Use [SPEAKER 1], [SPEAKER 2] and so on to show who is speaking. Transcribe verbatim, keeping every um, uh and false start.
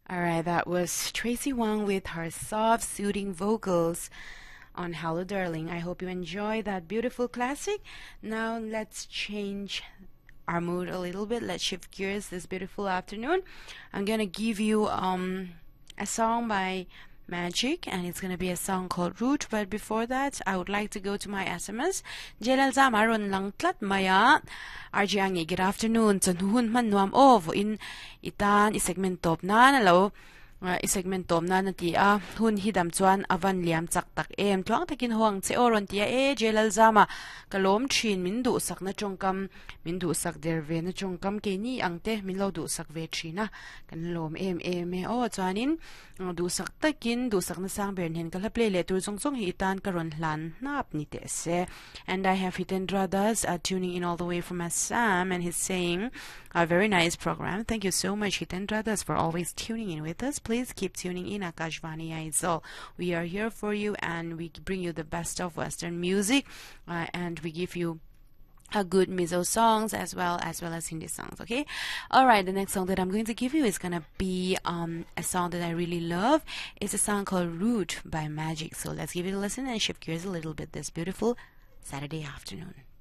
[SPEAKER 1] All right, that was Tracy Wang with her soft, soothing vocals on Hello Darling. I hope you enjoy that beautiful classic. Now let's change our mood a little bit. Let's shift gears this beautiful afternoon. I'm gonna give you um a song by Magic, and it's gonna be a song called Root. But before that, I would like to go to my S M S. Jelal Zamaron lang tlat maya. R J Angi, good afternoon. Tunhun man nuam of in itan isegment top na hello. Uh, isegment tom na nati a hun hidam chuan avan liam chak tak em tuang takin huang che oron tia e jelal zama kalom thin min du sak na chongkam min du sak der ve na chongkam ke ni angte min lo du sak ve thina kan lom em em e o chuanin du sak takin du sak na sang ber hen kala play le tur song song hi tan karon hlan nap ni te se. And I have Hitendra Das uh, tuning in all the way from Assam, and he's saying a very nice program. Thank you so much, Hitendra Das, for always tuning in with us. Please keep tuning in. Akashvani Aizol. We are here for you, and we bring you the best of Western music, uh, and we give you a good Mizo songs as well as well as Hindi songs. Okay, all right. The next song that I'm going to give you is gonna be um a song that I really love. It's a song called Root by Magic. So let's give it a listen and shift gears a little bit this beautiful Saturday afternoon.